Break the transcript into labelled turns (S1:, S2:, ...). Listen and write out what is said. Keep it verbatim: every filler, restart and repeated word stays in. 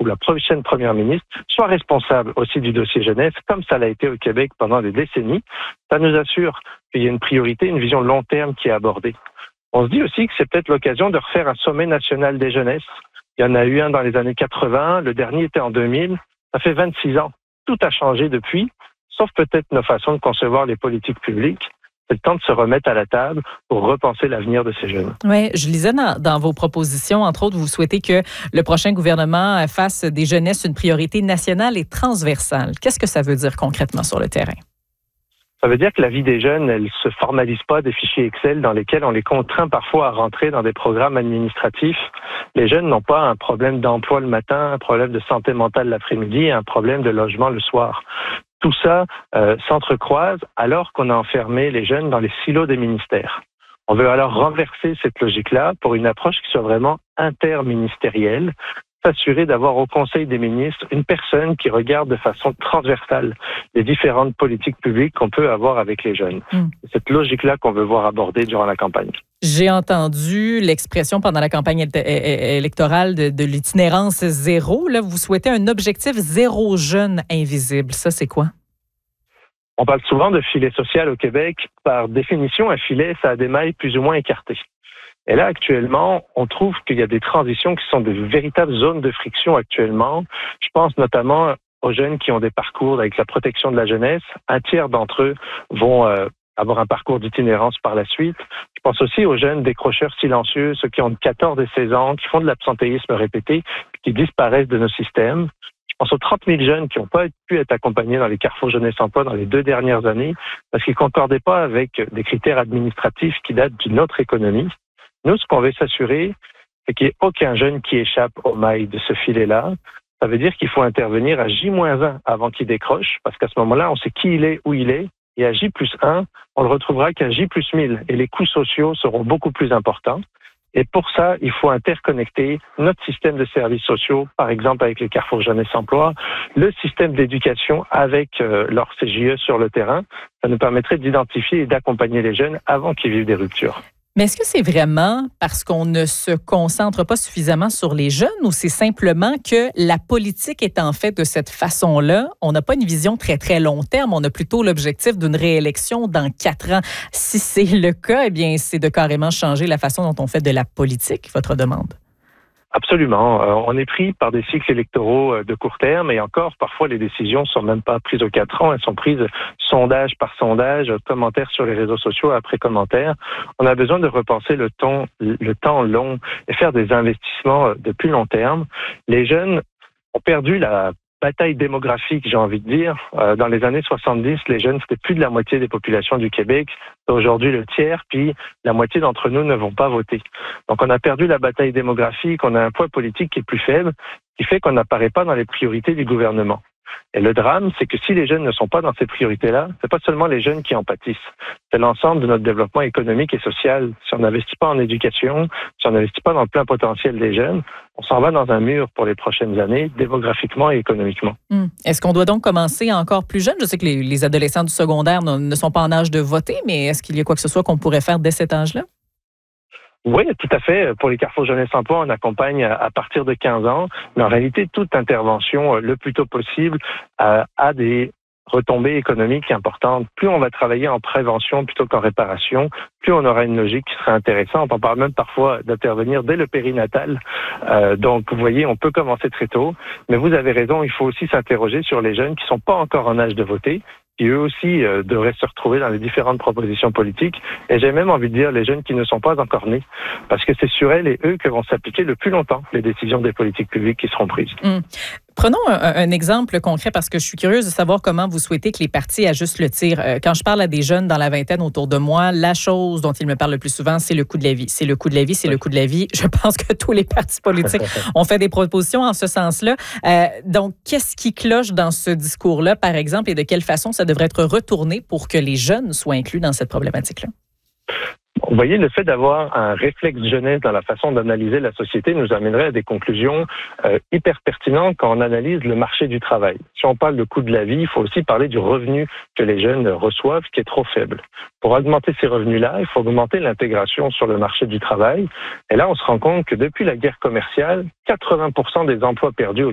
S1: la prochaine première ministre soit responsable aussi du dossier jeunesse, comme ça l'a été au Québec pendant des décennies. Ça nous assure qu'il y a une priorité, une vision long terme qui est abordée. On se dit aussi que c'est peut-être l'occasion de refaire un sommet national des jeunesses. Il y en a eu un dans les années quatre-vingts, le dernier était en deux mille. Ça fait vingt-six ans. Tout a changé depuis, sauf peut-être nos façons de concevoir les politiques publiques. C'est le temps de se remettre à la table pour repenser l'avenir de ces jeunes.
S2: Oui, je lisais dans, dans vos propositions, entre autres, vous souhaitez que le prochain gouvernement fasse des jeunesses une priorité nationale et transversale. Qu'est-ce que ça veut dire concrètement sur le terrain?
S1: Ça veut dire que la vie des jeunes, elle se formalise pas des fichiers Excel dans lesquels on les contraint parfois à rentrer dans des programmes administratifs. Les jeunes n'ont pas un problème d'emploi le matin, un problème de santé mentale l'après-midi et un problème de logement le soir. Tout ça euh, s'entrecroise alors qu'on a enfermé les jeunes dans les silos des ministères. On veut alors renverser cette logique-là pour une approche qui soit vraiment interministérielle, s'assurer d'avoir au Conseil des ministres une personne qui regarde de façon transversale les différentes politiques publiques qu'on peut avoir avec les jeunes. Mmh. C'est cette logique-là qu'on veut voir abordée durant la campagne.
S2: J'ai entendu l'expression pendant la campagne électorale de, de l'itinérance zéro. Là, vous souhaitez un objectif zéro jeune invisible. Ça, c'est quoi?
S1: On parle souvent de filet social au Québec. Par définition, un filet, ça a des mailles plus ou moins écartées. Et là, actuellement, on trouve qu'il y a des transitions qui sont de véritables zones de friction actuellement. Je pense notamment aux jeunes qui ont des parcours avec la protection de la jeunesse. Un tiers d'entre eux vont euh, avoir un parcours d'itinérance par la suite. Je pense aussi aux jeunes décrocheurs silencieux, ceux qui ont quatorze et seize ans, qui font de l'absentéisme répété, qui disparaissent de nos systèmes. Je pense aux trente mille jeunes qui n'ont pas pu être accompagnés dans les carrefours jeunesse-emploi dans les deux dernières années parce qu'ils ne concordaient pas avec des critères administratifs qui datent d'une autre économie. Nous, ce qu'on veut s'assurer, c'est qu'il n'y ait aucun jeune qui échappe aux mailles de ce filet-là. Ça veut dire qu'il faut intervenir à J moins un avant qu'il décroche, parce qu'à ce moment-là, on sait qui il est, où il est. Et à J plus un, on le retrouvera qu'à J plus mille. Et les coûts sociaux seront beaucoup plus importants. Et pour ça, il faut interconnecter notre système de services sociaux, par exemple avec les carrefours jeunesse-emploi, le système d'éducation avec euh, leur C J E sur le terrain. Ça nous permettrait d'identifier et d'accompagner les jeunes avant qu'ils vivent des ruptures.
S2: Mais est-ce que c'est vraiment parce qu'on ne se concentre pas suffisamment sur les jeunes ou c'est simplement que la politique étant faite de cette façon-là, on n'a pas une vision très, très long terme, on a plutôt l'objectif d'une réélection dans quatre ans. Si c'est le cas, eh bien, c'est de carrément changer la façon dont on fait de la politique, votre demande.
S1: Absolument. Euh, on est pris par des cycles électoraux de court terme et encore, parfois, les décisions ne sont même pas prises aux quatre ans. Elles sont prises sondage par sondage, commentaire sur les réseaux sociaux après commentaire. On a besoin de repenser le temps, le temps long et faire des investissements de plus long terme. Les jeunes ont perdu la bataille démographique, j'ai envie de dire. Euh, dans les années soixante-dix, les jeunes, c'était plus de la moitié des populations du Québec. C'est aujourd'hui le tiers, puis la moitié d'entre nous ne vont pas voter. Donc, on a perdu la bataille démographique, on a un poids politique qui est plus faible, qui fait qu'on n'apparaît pas dans les priorités du gouvernement. Et le drame, c'est que si les jeunes ne sont pas dans ces priorités-là, c'est pas seulement les jeunes qui en pâtissent. C'est l'ensemble de notre développement économique et social. Si on n'investit pas en éducation, si on n'investit pas dans le plein potentiel des jeunes, on s'en va dans un mur pour les prochaines années, démographiquement et économiquement.
S2: Hum. Est-ce qu'on doit donc commencer encore plus jeune? Je sais que les, les adolescents du secondaire ne, ne sont pas en âge de voter, mais est-ce qu'il y a quoi que ce soit qu'on pourrait faire dès cet âge-là?
S1: Oui, tout à fait. Pour les carrefours jeunesse-emploi, on accompagne à partir de quinze ans. Mais en réalité, toute intervention le plus tôt possible a des retombées économiques importantes. Plus on va travailler en prévention plutôt qu'en réparation, plus on aura une logique qui sera intéressante. On parle même parfois d'intervenir dès le périnatal. Euh, donc, vous voyez, on peut commencer très tôt. Mais vous avez raison, il faut aussi s'interroger sur les jeunes qui ne sont pas encore en âge de voter, qui eux aussi euh, devraient se retrouver dans les différentes propositions politiques. Et j'ai même envie de dire les jeunes qui ne sont pas encore nés, parce que c'est sur elles et eux que vont s'appliquer le plus longtemps les décisions des politiques publiques qui seront prises.
S2: Mmh. Prenons un, un exemple concret, parce que je suis curieuse de savoir comment vous souhaitez que les partis ajustent le tir. Quand je parle à des jeunes dans la vingtaine autour de moi, la chose dont ils me parlent le plus souvent, c'est le coût de la vie. C'est le coût de la vie, c'est oui. le coût de la vie. Je pense que tous les partis politiques ont fait des propositions en ce sens-là. Euh, donc, qu'est-ce qui cloche dans ce discours-là, par exemple, et de quelle façon ça devrait être retourné pour que les jeunes soient inclus dans cette problématique-là?
S1: Vous voyez, le fait d'avoir un réflexe jeunesse dans la façon d'analyser la société nous amènerait à des conclusions euh, hyper pertinentes quand on analyse le marché du travail. Si on parle de coût de la vie, il faut aussi parler du revenu que les jeunes reçoivent, qui est trop faible. Pour augmenter ces revenus-là, il faut augmenter l'intégration sur le marché du travail. Et là, on se rend compte que depuis la guerre commerciale, quatre-vingts pour cent des emplois perdus au